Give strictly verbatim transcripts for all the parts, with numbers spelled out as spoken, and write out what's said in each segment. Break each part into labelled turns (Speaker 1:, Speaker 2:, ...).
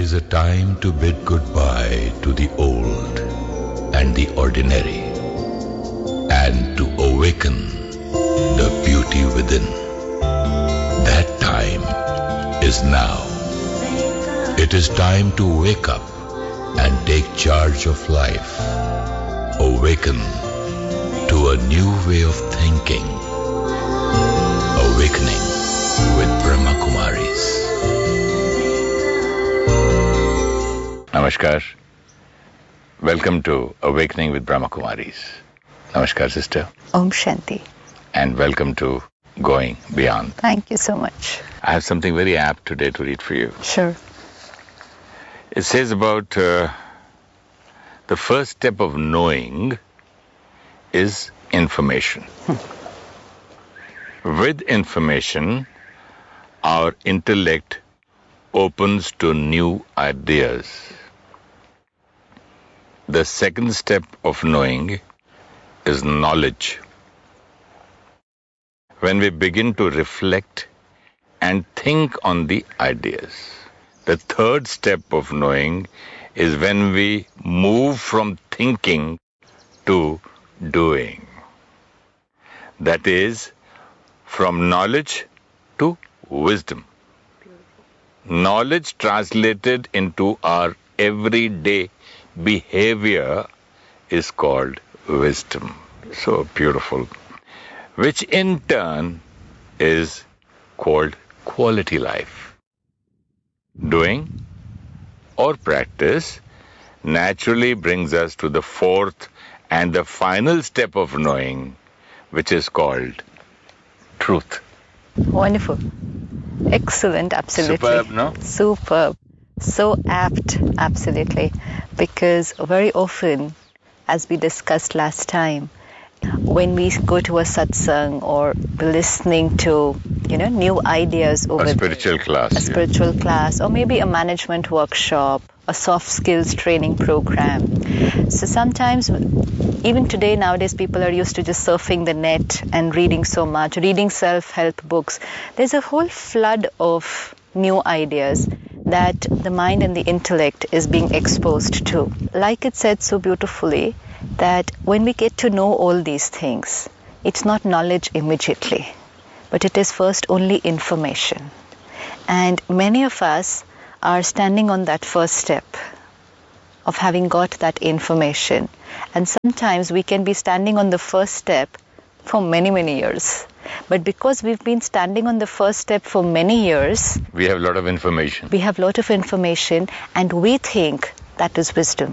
Speaker 1: is a time to bid goodbye to the old and the ordinary, and to awaken the beauty within. That time is now. It is time to wake up and take charge of life. Awaken to a new way of thinking. Awakening with Brahma Kumaris.
Speaker 2: Namaskar. Welcome to Awakening with Brahma Kumaris. Namaskar, sister.
Speaker 3: Om Shanti.
Speaker 2: And welcome to Going Beyond.
Speaker 3: Thank you so much.
Speaker 2: I have something very apt today to read for you.
Speaker 3: Sure.
Speaker 2: It says about uh, the first step of knowing is information. Hmm. With information, our intellect opens to new ideas. The second step of knowing is knowledge. When we begin to reflect and think on the ideas. The third step of knowing is when we move from thinking to doing. That is, from knowledge to wisdom. Knowledge translated into our everyday behavior is called wisdom. So beautiful. Which in turn is called quality life. Doing or practice naturally brings us to the fourth and the final step of knowing, which is called truth.
Speaker 3: Wonderful. Excellent, absolutely.
Speaker 2: Superb, no?
Speaker 3: Superb. So apt, absolutely. Because very often, as we discussed last time, when we go to a satsang or listening to, you know, new ideas over
Speaker 2: a spiritual
Speaker 3: there,
Speaker 2: class,
Speaker 3: a spiritual yeah. class, or maybe a management workshop, a soft skills training program. So sometimes, even today nowadays, people are used to just surfing the net and reading so much, reading self-help books. There's a whole flood of new ideas that the mind and the intellect is being exposed to. Like it said so beautifully, that when we get to know all these things, it's not knowledge immediately, but it is first only information. And many of us are standing on that first step of having got that information. And sometimes we can be standing on the first step for many, many years. But because we've been standing on the first step for many years,
Speaker 2: we have a lot of information.
Speaker 3: We have a lot of information, and we think that is wisdom.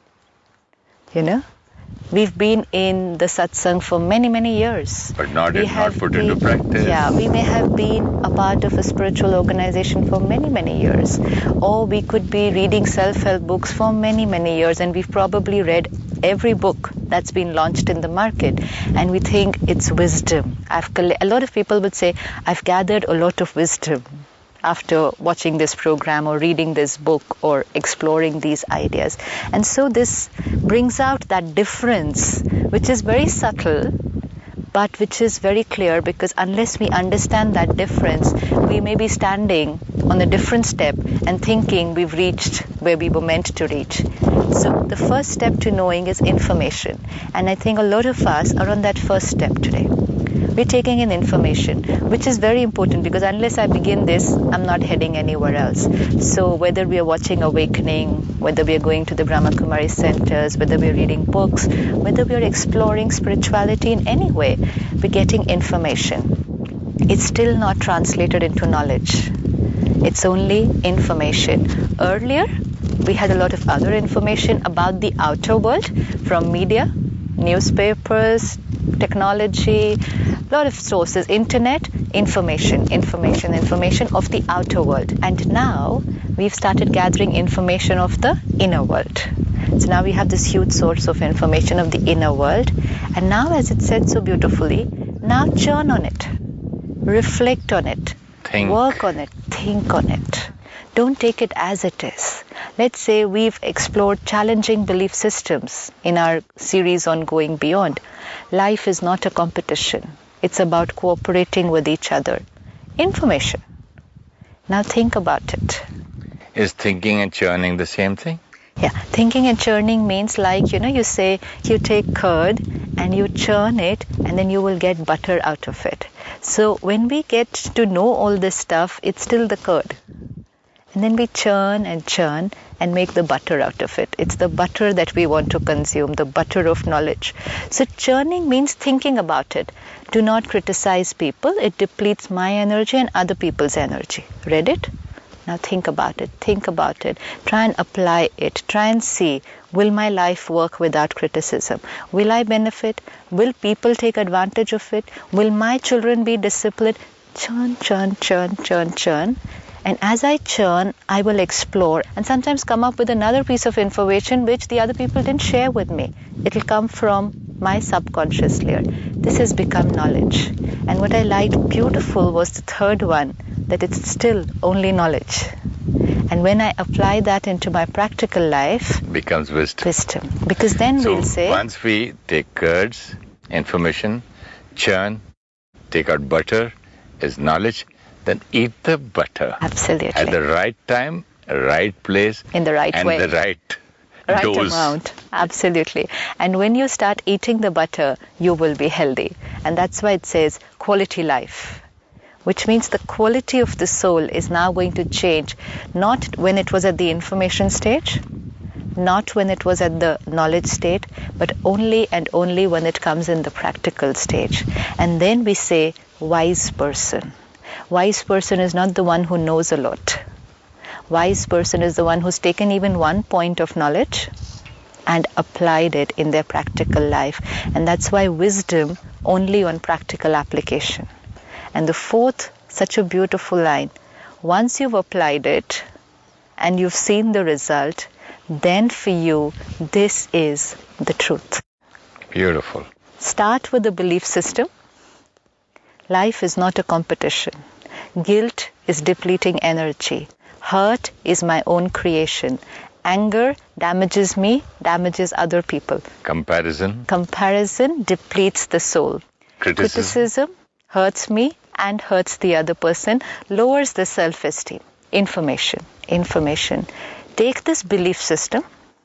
Speaker 3: You know? We've been in the satsang for many, many years.
Speaker 2: But not, it, not put been, into practice.
Speaker 3: Yeah, we may have been a part of a spiritual organization for many, many years. Or we could be reading self-help books for many, many years. And we've probably read every book that's been launched in the market. And we think it's wisdom. I've, a lot of people would say, I've gathered a lot of wisdom after watching this program or reading this book or exploring these ideas. And so this brings out that difference, which is very subtle, but which is very clear, because unless we understand that difference, we may be standing on a different step and thinking we've reached where we were meant to reach. So the first step to knowing is information. And I think a lot of us are on that first step today. We're taking in information, which is very important, because unless I begin this, I'm not heading anywhere else. So whether we are watching Awakening, whether we are going to the Brahma Kumari centers, whether we are reading books, whether we are exploring spirituality in any way, we're getting information. It's still not translated into knowledge. It's only information. Earlier, we had a lot of other information about the outer world from media, newspapers, technology, a lot of sources, internet, information, information, information of the outer world. And now we've started gathering information of the inner world. So now we have this huge source of information of the inner world. And now, as it said so beautifully, now churn on it, reflect on it,
Speaker 2: think.
Speaker 3: Work on it, think on it. Don't take it as it is. Let's say we've explored challenging belief systems in our series on Going Beyond. Life is not a competition. It's about cooperating with each other. Information. Now think about it.
Speaker 2: Is thinking and churning the same thing?
Speaker 3: Yeah, thinking and churning means like, you know, you say you take curd and you churn it and then you will get butter out of it. So when we get to know all this stuff, it's still the curd. And then we churn and churn and make the butter out of it. It's the butter that we want to consume, the butter of knowledge. So churning means thinking about it. Do not criticize people. It depletes my energy and other people's energy. Read it? Now think about it. Think about it. Try and apply it. Try and see, will my life work without criticism? Will I benefit? Will people take advantage of it? Will my children be disciplined? Churn, churn, churn, churn, churn. And as I churn, I will explore and sometimes come up with another piece of information which the other people didn't share with me. It'll come from my subconscious layer. This has become knowledge. And what I liked beautiful was the third one, that it's still only knowledge. And when I apply that into my practical life,
Speaker 2: becomes wisdom.
Speaker 3: Wisdom. Because then
Speaker 2: so
Speaker 3: we'll say,
Speaker 2: once we take curds, information, churn, take out butter as knowledge, then eat the butter.
Speaker 3: Absolutely.
Speaker 2: At the right time, right place,
Speaker 3: in the right
Speaker 2: and
Speaker 3: way.
Speaker 2: the right,
Speaker 3: right
Speaker 2: dose.
Speaker 3: amount. Absolutely. And when you start eating the butter, you will be healthy. And that's why it says quality life, which means the quality of the soul is now going to change, not when it was at the information stage, not when it was at the knowledge state, but only and only when it comes in the practical stage. And then we say wise person. Wise person is not the one who knows a lot. Wise person is the one who's taken even one point of knowledge and applied it in their practical life. And that's why wisdom only on practical application. And the fourth, such a beautiful line, once you've applied it and you've seen the result, then for you, this is the truth.
Speaker 2: Beautiful.
Speaker 3: Start with the belief system. Life is not a competition. Guilt is depleting energy. Hurt is my own creation. Anger damages me, damages other people.
Speaker 2: Comparison.
Speaker 3: Comparison depletes the soul.
Speaker 2: Criticism.
Speaker 3: Criticism hurts me and hurts the other person, lowers the self-esteem. Information. Information. Take this belief system,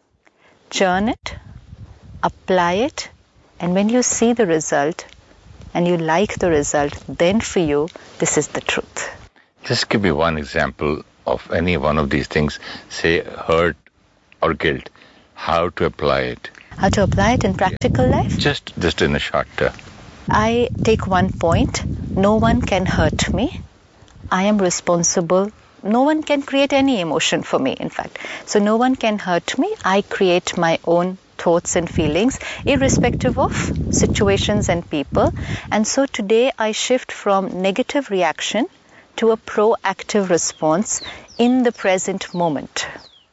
Speaker 3: churn it, apply it, and when you see the result, and you like the result, then for you, this is the truth.
Speaker 2: Just give me one example of any one of these things, say hurt or guilt, how to apply it.
Speaker 3: How to apply it in practical life?
Speaker 2: Just, just in a short term.
Speaker 3: I take one point, no one can hurt me. I am responsible. No one can create any emotion for me, in fact. So no one can hurt me. I create my own thoughts and feelings, irrespective of situations and people. And so today I shift from negative reaction to a proactive response in the present moment.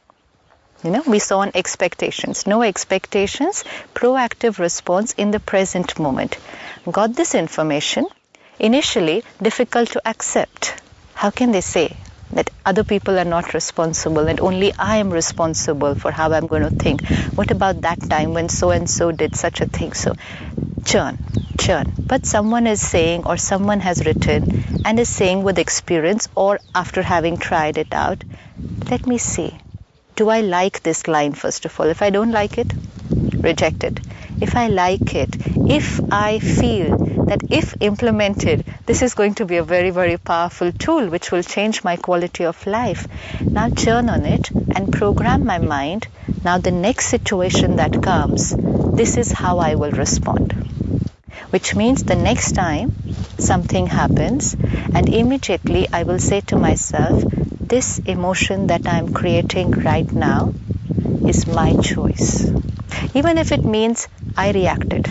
Speaker 3: You know, we saw on expectations. No expectations, proactive response in the present moment. Got this information, initially difficult to accept. How can they say that other people are not responsible and only I am responsible for how I'm going to think? What about that time when so-and-so did such a thing? So churn, churn. But someone is saying, or someone has written and is saying with experience or after having tried it out, let me see. Do I like this line first of all? If I don't like it, reject it. If I like it, if I feel that if implemented, this is going to be a very, very powerful tool which will change my quality of life. Now churn on it and program my mind. Now the next situation that comes, this is how I will respond. Which means the next time something happens and immediately I will say to myself, this emotion that I am creating right now is my choice. Even if it means I reacted.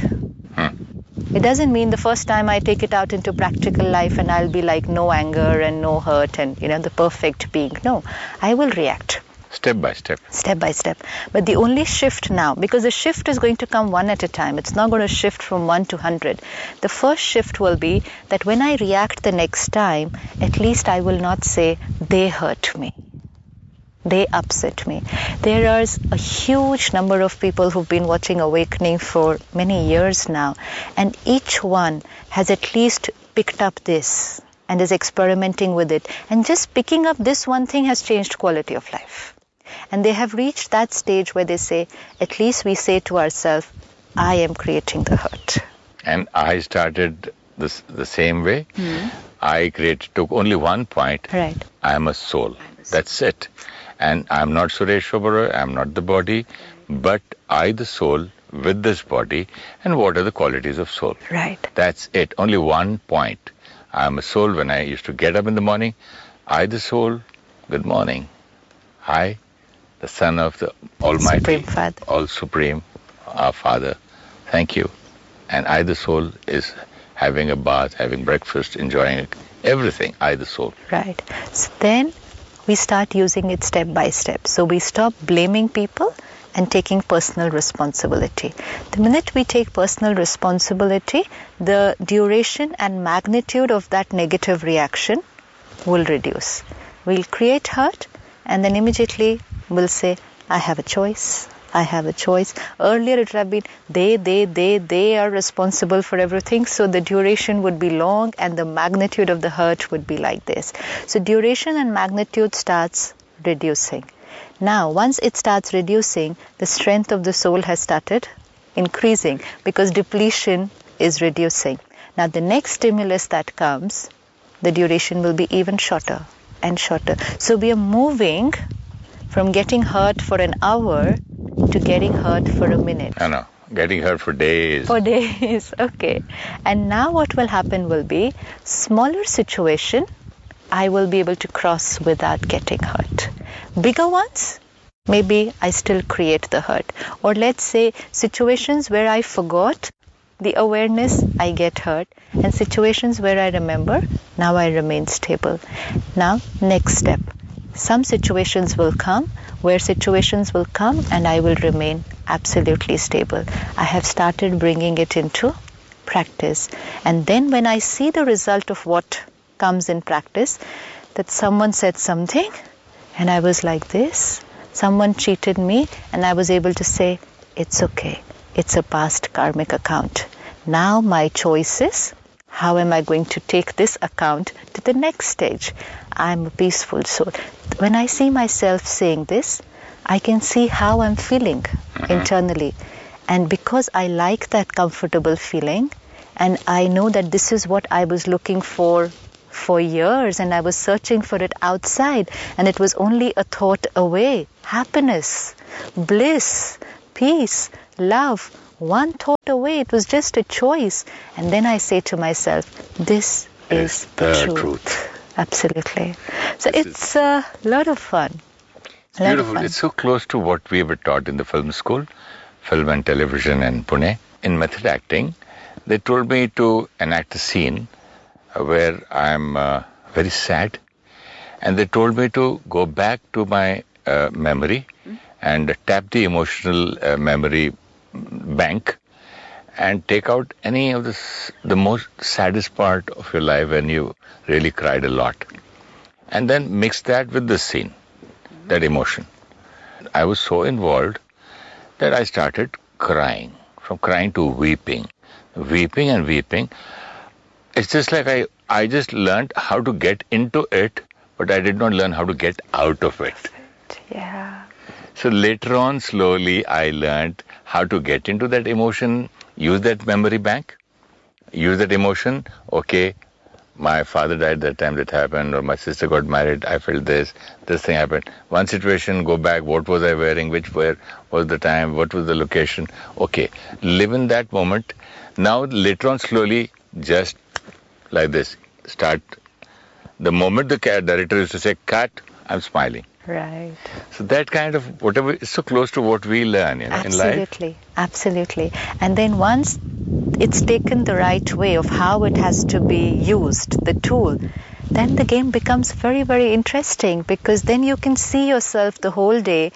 Speaker 3: It doesn't mean the first time I take it out into practical life and I'll be like no anger and no hurt and, you know, the perfect being. No, I will react.
Speaker 2: Step by step.
Speaker 3: Step by step. But the only shift now, because the shift is going to come one at a time. It's not going to shift from one to hundred. The first shift will be that when I react the next time, at least I will not say they hurt me. They upset me. There is a huge number of people who've been watching Awakening for many years now, and each one has at least picked up this. and is experimenting with it. And just picking up this one thing has changed quality of life. And they have reached that stage where they say, at least we say to ourselves, I am creating the hurt.
Speaker 2: And I started this the same way. Mm. I created, took only one point.
Speaker 3: Right.
Speaker 2: I am a soul. That's it. And I'm not Suresh Oberoi, I'm not the body, but I, the soul, with this body, and what are the qualities of soul?
Speaker 3: Right.
Speaker 2: That's it. Only one point. I'm a soul. When I used to get up in the morning, I, the soul, good morning. I, the Son of the Almighty,
Speaker 3: Supreme Father.
Speaker 2: All Supreme, our Father, thank you. And I, the soul, is having a bath, having breakfast, enjoying everything. I, the soul.
Speaker 3: Right. So then we start using it step by step. So we stop blaming people and taking personal responsibility. The minute we take personal responsibility, the duration and magnitude of that negative reaction will reduce. We'll create hurt, and then immediately we'll say, I have a choice. I have a choice. Earlier it would have been, they, they, they, they are responsible for everything. So the duration would be long and the magnitude of the hurt would be like this. So duration and magnitude starts reducing. Now, once it starts reducing, the strength of the soul has started increasing because depletion is reducing. Now, the next stimulus that comes, the duration will be even shorter and shorter. So we are moving from getting hurt for an hour to getting hurt for a minute.
Speaker 2: I know. Getting hurt for days.
Speaker 3: For days, okay. And now what will happen will be, smaller situation, I will be able to cross without getting hurt. Bigger ones, maybe I still create the hurt. Or let's say situations where I forgot the awareness, I get hurt. And situations where I remember, now I remain stable. Now, next step. Some situations will come, where situations will come and I will remain absolutely stable. I have started bringing it into practice. And then when I see the result of what comes in practice, that someone said something and I was like this, someone cheated me and I was able to say, it's okay, it's a past karmic account. Now my choice is, how am I going to take this account to the next stage? I'm a peaceful soul. When I see myself saying this, I can see how I'm feeling mm-hmm. internally. And because I like that comfortable feeling, and I know that this is what I was looking for for years, and I was searching for it outside, and it was only a thought away. Happiness, bliss, peace, love, one thought away. It was just a choice. And then I say to myself, this is the, the truth. truth. Absolutely. So this it's is... a lot of fun.
Speaker 2: It's beautiful. It's so close to what we were taught in the film school, film and television in Pune. In method acting, they told me to enact a scene where I'm uh, very sad, and they told me to go back to my uh, memory mm-hmm. and tap the emotional uh, memory bank and take out any of the, the most saddest part of your life when you really cried a lot, and then mix that with the scene, that emotion. I was so involved that I started crying, from crying to weeping, weeping and weeping. It's just like I, I just learned how to get into it, but I did not learn how to get out of it.
Speaker 3: Yeah.
Speaker 2: So later on, slowly, I learned how to get into that emotion, use that memory bank, use that emotion. Okay, my father died that time that happened, or my sister got married, I felt this, this thing happened. One situation, go back, what was I wearing, which where was the time, what was the location. Okay, live in that moment. Now, later on, slowly, just like this, start. The moment the director used to say, cut, I'm smiling.
Speaker 3: Right.
Speaker 2: So that kind of, whatever, is so close to what we learn you know, in life.
Speaker 3: Absolutely, absolutely. And then once it's taken the right way of how it has to be used, the tool, then the game becomes very, very interesting, because then you can see yourself the whole day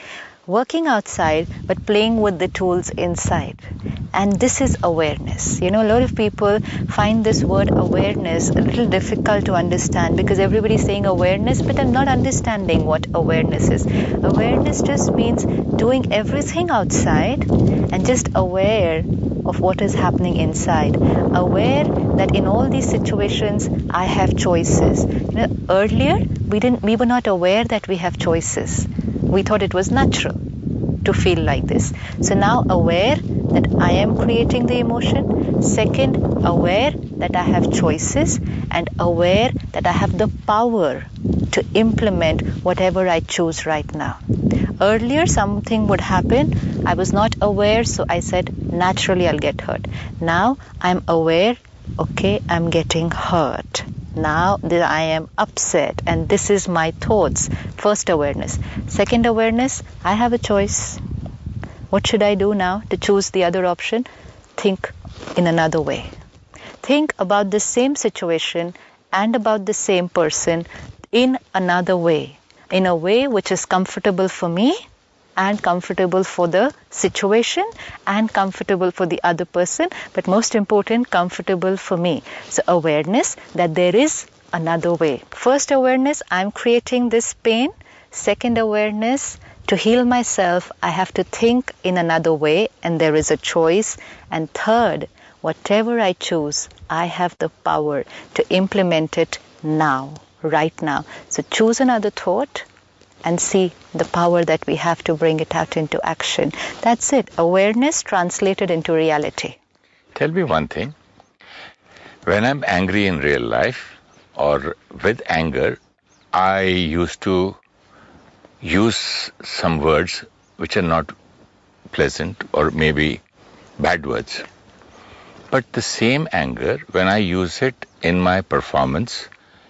Speaker 3: working outside but playing with the tools inside. And this is awareness. You know, a lot of people find this word awareness a little difficult to understand because everybody's saying awareness, but I'm not understanding what awareness is. Awareness just means doing everything outside and just aware of what is happening inside. Aware that in all these situations, I have choices. You know, earlier, we didn't, we were not aware that we have choices. We thought it was natural to feel like this. So now aware that I am creating the emotion. Second, aware that I have choices, and aware that I have the power to implement whatever I choose right now. Earlier, something would happen. I was not aware, so I said, naturally I'll get hurt. Now I'm aware, okay, I'm getting hurt. Now that I am upset, and this is my thoughts. First awareness. Second awareness, I have a choice. What should I do now to choose the other option? Think in another way. Think about the same situation and about the same person in another way. In a way which is comfortable for me and comfortable for the situation and comfortable for the other person, but most important, comfortable for me. So awareness that there is another way. First awareness, I'm creating this pain. Second awareness, to heal myself, I have to think in another way, and there is a choice. And third, whatever I choose, I have the power to implement it now, right now. So choose another thought and see the power that we have to bring it out into action. That's it. Awareness translated into reality.
Speaker 2: Tell me one thing. When I'm angry in real life or with anger, I used to use some words which are not pleasant or maybe bad words. But the same anger, when I use it in my performance,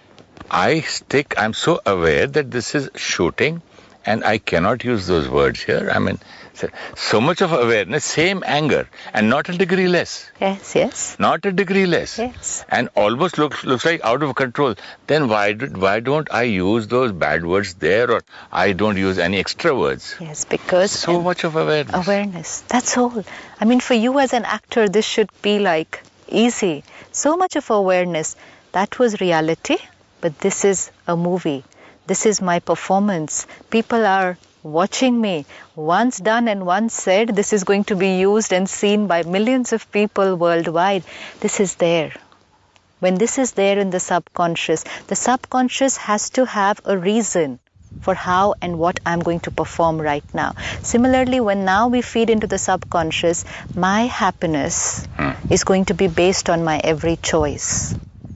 Speaker 2: I stick, I'm so aware that this is shooting and I cannot use those words here. I mean, so much of awareness, same anger, and not a degree less.
Speaker 3: Yes, yes.
Speaker 2: Not a degree less.
Speaker 3: Yes.
Speaker 2: And almost looks looks like out of control. Then why did, why don't I use those bad words there, or I don't use any extra words?
Speaker 3: Yes, because
Speaker 2: so
Speaker 3: um,
Speaker 2: much of awareness.
Speaker 3: Awareness. That's all. I mean, for you as an actor, this should be like easy. So much of awareness. That was reality, but this is a movie. This is my performance. People are watching me. Once done and once said, this is going to be used and seen by millions of people worldwide. This is there. When this is there in the subconscious, the subconscious has to have a reason for how and what I'm going to perform right now. Similarly, when now we feed into the subconscious, my happiness hmm. is going to be based on my every choice.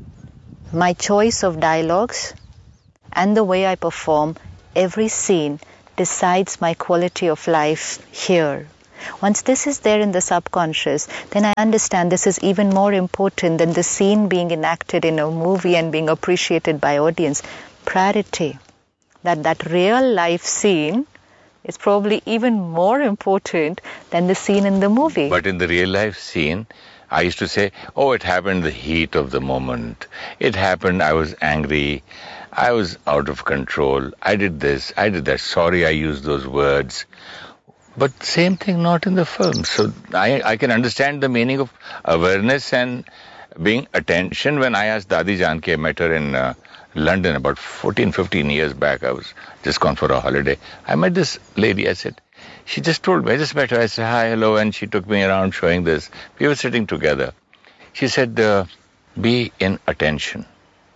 Speaker 3: My choice of dialogues and the way I perform every scene decides my quality of life here. Once this is there in the subconscious, then I understand this is even more important than the scene being enacted in a movie and being appreciated by audience. Priority. That that real life scene is probably even more important than the scene in the movie.
Speaker 2: But in the real life scene, I used to say, oh, it happened in the heat of the moment. It happened, I was angry. I was out of control. I did this, I did that. Sorry I used those words. But same thing not in the film. So I, I can understand the meaning of awareness and being attention. When I asked Dadi Janki, I met her in uh, London about fourteen, fifteen years back. I was just gone for a holiday. I met this lady. I said, she just told me, I just met her. I said, hi, hello. And she took me around showing this. We were sitting together. She said, uh, be in attention.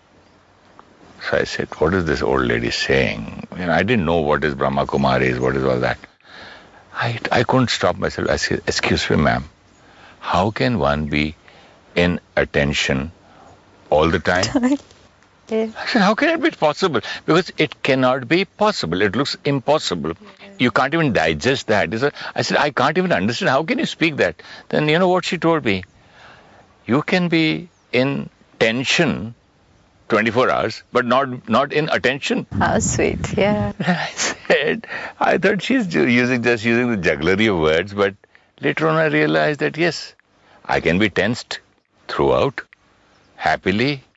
Speaker 2: So I said, what is this old lady saying? You know, I didn't know what is Brahma Kumaris, what is all that. I, I couldn't stop myself. I said, excuse me, ma'am, how can one be in attention all the time?
Speaker 3: Yeah.
Speaker 2: I said, how can it be possible? Because it cannot be possible. It looks impossible. You can't even digest that. I said, I can't even understand. How can you speak that? Then you know what she told me? You can be in tension twenty-four hours, but not not in attention.
Speaker 3: How sweet, yeah.
Speaker 2: I said, I thought she's using just using the jugglery of words, but later on I realized that yes, I can be tensed throughout, happily,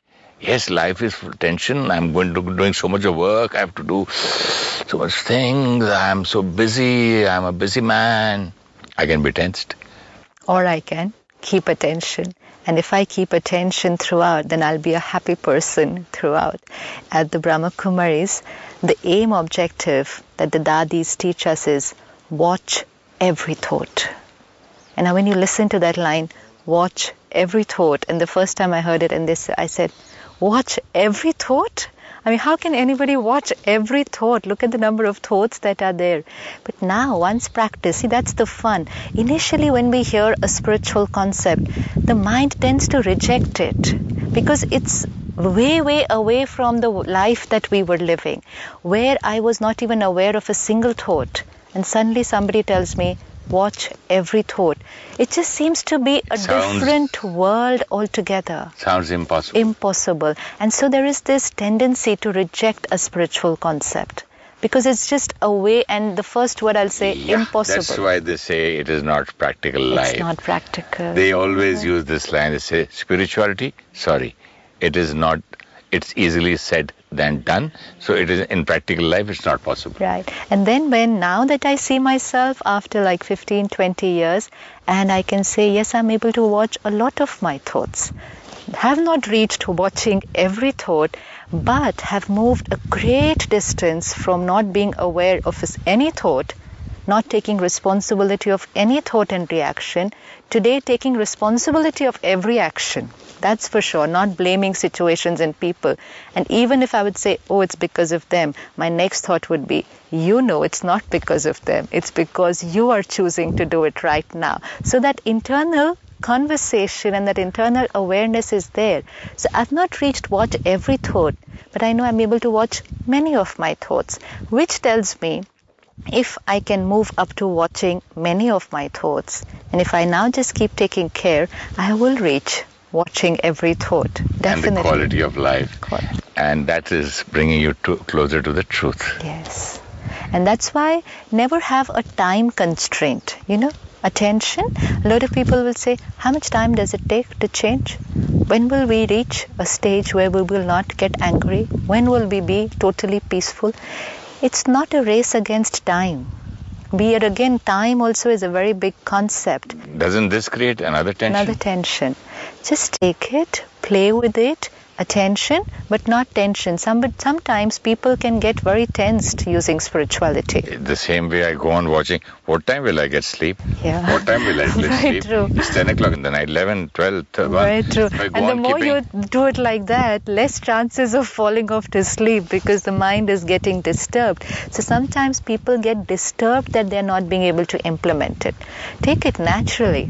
Speaker 2: Yes, life is full of tension. I'm going to doing so much of work. I have to do so much things. I'm so busy. I'm a busy man. I can be tensed.
Speaker 3: Or I can keep attention. And if I keep attention throughout, then I'll be a happy person throughout. At the Brahma Kumaris, the aim objective that the Dadis teach us is watch every thought. And now when you listen to that line, watch every thought, and the first time I heard it, and this, I said, watch every thought? I mean, how can anybody watch every thought? Look at the number of thoughts that are there. But now, once practice, see, that's the fun. Initially, when we hear a spiritual concept, the mind tends to reject it because it's way, way away from the life that we were living, where I was not even aware of a single thought. And suddenly somebody tells me, watch every thought. It just seems to be a
Speaker 2: Sounds,
Speaker 3: different world altogether.
Speaker 2: Sounds impossible.
Speaker 3: Impossible. And so there is this tendency to reject a spiritual concept because it's just a way, and the first word I'll say,
Speaker 2: yeah,
Speaker 3: impossible.
Speaker 2: That's why they say it is not practical life.
Speaker 3: It's not practical.
Speaker 2: They always use this line. They say, spirituality, sorry, it is not, it's easily said than done. So it is in practical life, it's not possible.
Speaker 3: Right. And then when now that I see myself after like fifteen, twenty years, and I can say, yes, I'm able to watch a lot of my thoughts. Have not reached watching every thought, but have moved a great distance from not being aware of any thought, not taking responsibility of any thought and reaction, today taking responsibility of every action. That's for sure, not blaming situations and people. And even if I would say, oh, it's because of them, my next thought would be, you know it's not because of them. It's because you are choosing to do it right now. So that internal conversation and that internal awareness is there. So I've not reached watch every thought, but I know I'm able to watch many of my thoughts, which tells me if I can move up to watching many of my thoughts, and if I now just keep taking care, I will reach watching every thought. Definitely.
Speaker 2: And the quality of life.
Speaker 3: Quality.
Speaker 2: And that is bringing you to, closer to the truth.
Speaker 3: Yes. And that's why never have a time constraint, you know. Attention, a lot of people will say, how much time does it take to change? When will we reach a stage where we will not get angry? When will we be totally peaceful? It's not a race against time. Be it again, time also is a very big concept.
Speaker 2: Doesn't this create another tension?
Speaker 3: Another tension. Just take it, play with it, attention, but not tension. Some, sometimes people can get very tensed using spirituality.
Speaker 2: The same way I go on watching, what time will I get sleep?
Speaker 3: Yeah.
Speaker 2: What time will I get
Speaker 3: Very
Speaker 2: sleep?
Speaker 3: true.
Speaker 2: It's ten o'clock in the night, eleven, twelve, one.
Speaker 3: Very true.
Speaker 2: So I go
Speaker 3: And the
Speaker 2: on
Speaker 3: more
Speaker 2: keeping...
Speaker 3: you do it like that, less chances of falling off to sleep because the mind is getting disturbed. So sometimes people get disturbed that they're not being able to implement it. Take it naturally.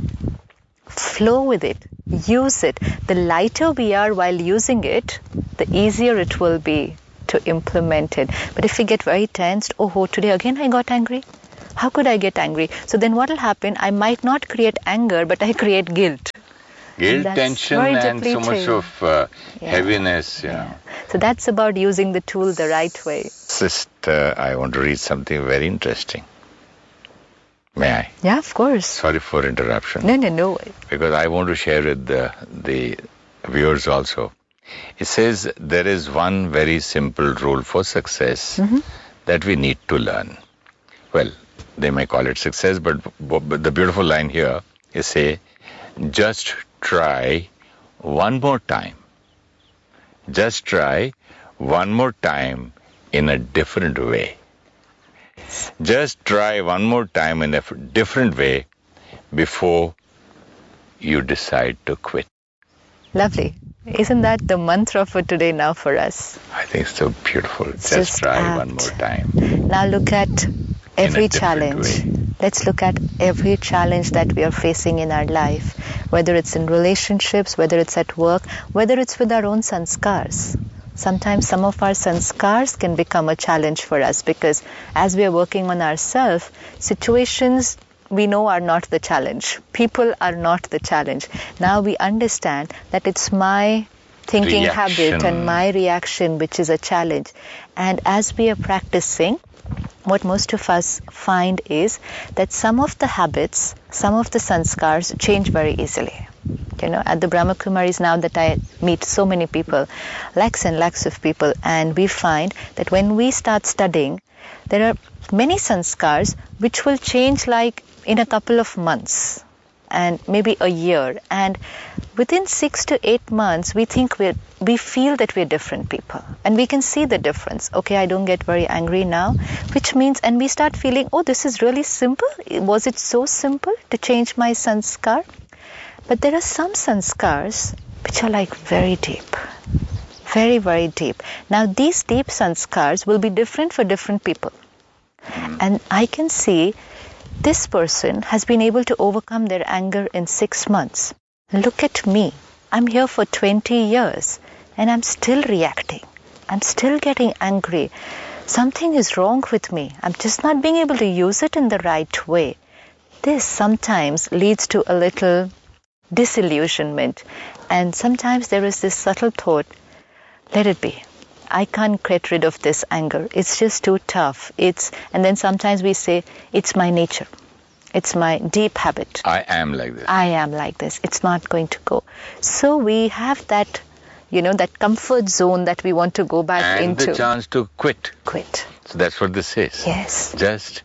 Speaker 3: Flow with it. Use it. The lighter we are while using it, the easier it will be to implement it. But if we get very tensed, oh, today again I got angry. How could I get angry? So then what will happen? I might not create anger, but I create guilt.
Speaker 2: Guilt,
Speaker 3: That's
Speaker 2: tension,
Speaker 3: very
Speaker 2: and so much
Speaker 3: depleting.
Speaker 2: of uh,
Speaker 3: Yeah.
Speaker 2: heaviness, you know.
Speaker 3: So that's about using the tool the right way.
Speaker 2: Sister, I want to read something very interesting. May I?
Speaker 3: Yeah, of course.
Speaker 2: Sorry for interruption.
Speaker 3: No, no, no.
Speaker 2: Because I want to share with the, the viewers also. It says there is one very simple rule for success
Speaker 3: Mm-hmm.
Speaker 2: that we need to learn. Well, they may call it success, but, but the beautiful line here is say, just try one more time. Just try one more time in a different way. Just try one more time in a different way before you decide to quit.
Speaker 3: Lovely. Isn't that the mantra for today now for us?
Speaker 2: I think it's so beautiful. Just,
Speaker 3: just
Speaker 2: try
Speaker 3: act.
Speaker 2: one more time.
Speaker 3: Now look at every
Speaker 2: different
Speaker 3: challenge.
Speaker 2: way.
Speaker 3: Let's look at every challenge that we are facing in our life, whether it's in relationships, whether it's at work, whether it's with our own sanskars. Sometimes some of our sanskars can become a challenge for us because as we are working on ourselves, situations we know are not the challenge. People are not the challenge. Now we understand that it's my thinking
Speaker 2: Reaction.
Speaker 3: habit and my reaction which is a challenge. And as we are practicing, what most of us find is that some of the habits, some of the sanskars change very easily. You know, at the Brahma Kumaris now that I meet so many people, lakhs and lakhs of people, and we find that when we start studying, there are many sanskars which will change like in a couple of months and maybe a year, and within six to eight months we think we we feel that we're different people, and we can see the difference. Okay, I don't get very angry now, which means, and we start feeling, oh, this is really simple. Was it so simple to change my sanskar? But there are some sanskars which are like very deep, very very deep. Now these deep sanskars will be different for different people, and I can see this person has been able to overcome their anger in six months. Look at me. I'm here for twenty years and I'm still reacting. I'm still getting angry. Something is wrong with me. I'm just not being able to use it in the right way. This sometimes leads to a little disillusionment. And sometimes there is this subtle thought, let it be. I can't get rid of this anger. It's just too tough. It's, and then sometimes we say, it's my nature. It's my deep habit.
Speaker 2: I am like this.
Speaker 3: I am like this. It's not going to go. So we have that, you know, that comfort zone that we want to go back
Speaker 2: and
Speaker 3: into.
Speaker 2: And the chance to quit.
Speaker 3: Quit.
Speaker 2: So that's what this is.
Speaker 3: Yes.
Speaker 2: Just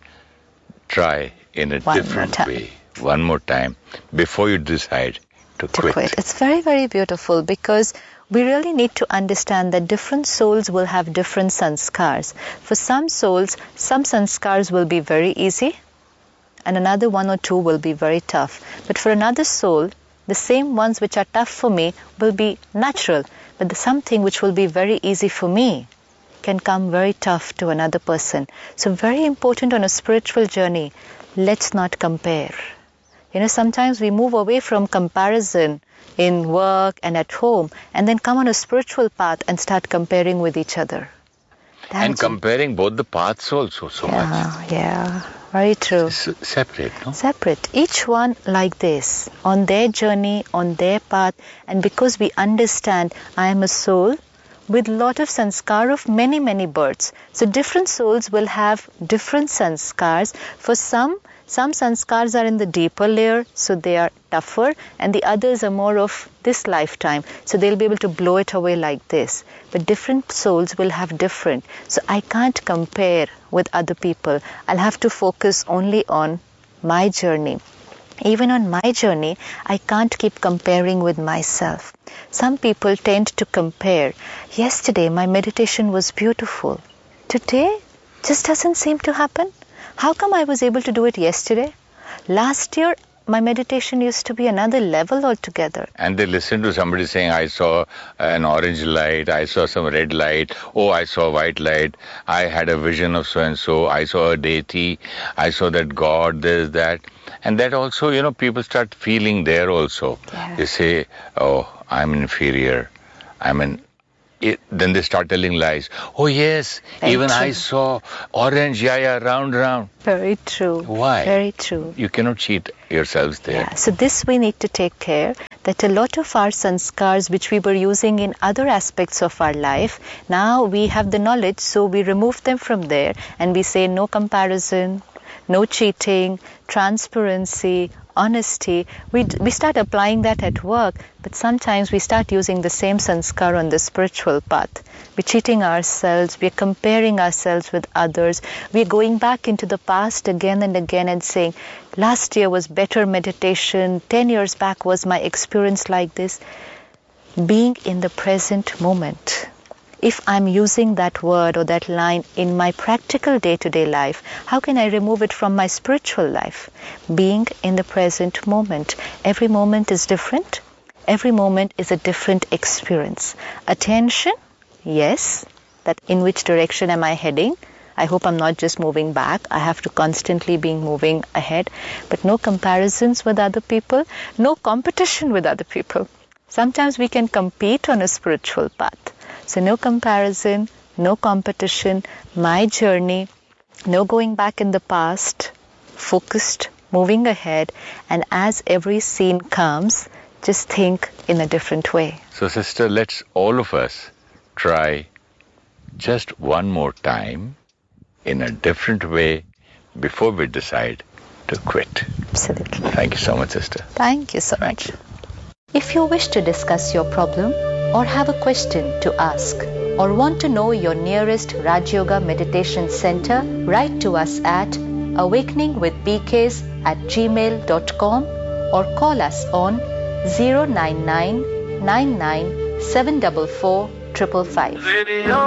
Speaker 2: try in a
Speaker 3: One
Speaker 2: different
Speaker 3: more time.
Speaker 2: way. One more time before you decide to,
Speaker 3: to
Speaker 2: quit.
Speaker 3: quit. It's very, very beautiful because we really need to understand that different souls will have different sanskars. For some souls, some sanskars will be very easy and another one or two will be very tough. But for another soul, the same ones which are tough for me will be natural, but the something which will be very easy for me can come very tough to another person. So very important on a spiritual journey, let's not compare. You know, sometimes we move away from comparison in work and at home and then come on a spiritual path and start comparing with each other. That's
Speaker 2: and comparing both the paths also so
Speaker 3: yeah,
Speaker 2: much.
Speaker 3: Yeah, very true.
Speaker 2: S- separate, no?
Speaker 3: Separate. Each one like this, on their journey, on their path. And because we understand I am a soul with lot of sanskar of many, many births. So different souls will have different sanskars. For some, some sanskars are in the deeper layer, so they are tougher, and the others are more of this lifetime, so they'll be able to blow it away like this. But different souls will have different. So I can't compare with other people. I'll have to focus only on my journey. Even on my journey, I can't keep comparing with myself. Some people tend to compare. Yesterday, my meditation was beautiful. Today, just doesn't seem to happen. How come I was able to do it yesterday? Last year, my meditation used to be another level altogether.
Speaker 2: And they listen to somebody saying, I saw an orange light, I saw some red light, oh, I saw a white light, I had a vision of so-and-so, I saw a deity, I saw that God, this, that. And that also, you know, people start feeling there also.
Speaker 3: Yeah.
Speaker 2: They say, oh, I'm inferior, I'm an... It, then they start telling lies. Oh, yes,
Speaker 3: Very
Speaker 2: even
Speaker 3: true.
Speaker 2: I saw orange, yeah, yeah, round, round.
Speaker 3: Very true.
Speaker 2: Why?
Speaker 3: Very true.
Speaker 2: You cannot cheat yourselves there.
Speaker 3: Yeah, so this we need to take care that a lot of our sanskars which we were using in other aspects of our life, now we have the knowledge, so we remove them from there and we say no comparison, no cheating, transparency, honesty. We, we start applying that at work, but sometimes we start using the same sanskar on the spiritual path. We're cheating ourselves, we're comparing ourselves with others, we're going back into the past again and again and saying, last year was better meditation, ten years back was my experience like this. Being in the present moment. If I'm using that word or that line in my practical day-to-day life, how can I remove it from my spiritual life? Being in the present moment. Every moment is different. Every moment is a different experience. Attention, yes, that in which direction am I heading? I hope I'm not just moving back. I have to constantly be moving ahead. But no comparisons with other people, no competition with other people. Sometimes we can compete on a spiritual path. So no comparison, no competition, my journey, no going back in the past, focused, moving ahead, and as every scene comes, just think in a different way.
Speaker 2: So, sister, let's all of us try just one more time in a different way before we decide to quit.
Speaker 3: Absolutely.
Speaker 2: Thank you so much, sister.
Speaker 3: Thank you so much. If you wish to discuss your problem or have a question to ask or want to know your nearest Raj Yoga Meditation Center, write to us at awakeningwithbks at gmail dot com or call us on zero nine nine nine nine seven four four five five five.